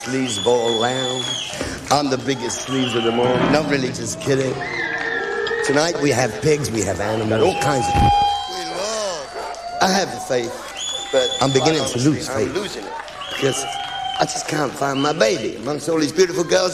Sleazeball Lounge. I'm the biggest sleaze of them all. No, really, just kidding. Tonight we have pigs, we have animals, all kinds of... We love. I have the faith, but I'm beginning to lose faith. I'm losing it. Because I just can't find my baby amongst all these beautiful girls.